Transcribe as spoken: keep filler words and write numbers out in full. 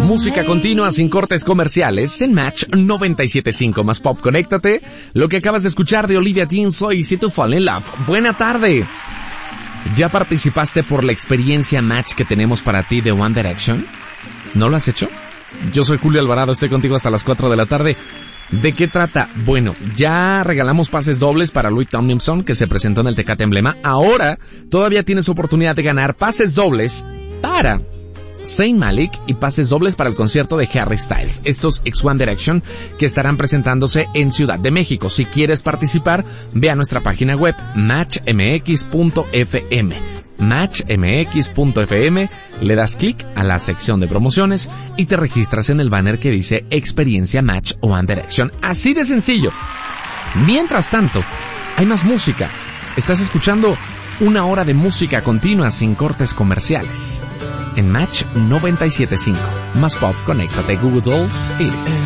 Música continua sin cortes comerciales en Match noventa y siete punto cinco más Pop. Conéctate. Lo que acabas de escuchar de Olivia Dean, Soy Si To Fall in Love. Buena tarde. ¿Ya participaste por la experiencia Match que tenemos para ti de One Direction? ¿No lo has hecho? Yo soy Julio Alvarado, estoy contigo hasta las cuatro de la tarde. ¿De qué trata? Bueno, ya regalamos pases dobles para Louis Tomlinson, que se presentó en el Tecate Emblema. Ahora todavía tienes oportunidad de ganar pases dobles para Zayn Malik y pases dobles para el concierto de Harry Styles, estos ex One Direction que estarán presentándose en Ciudad de México. Si quieres participar, ve a nuestra página web match m x punto f m, match m x punto f m, le das clic a la sección de promociones y te registras en el banner que dice Experiencia Match One Direction. Así de sencillo. Mientras tanto, hay más música. Estás escuchando una hora de música continua sin cortes comerciales en Match noventa y siete punto cinco. Más Pop, conéctate Google Dolls y